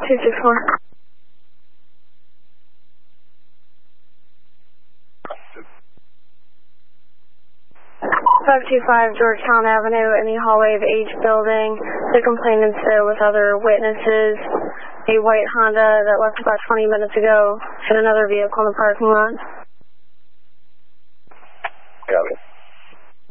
264. 525 Georgetown Avenue in the hallway of H building. The complainant's there with other witnesses. A white Honda that left about 20 minutes ago hit another vehicle in the parking lot.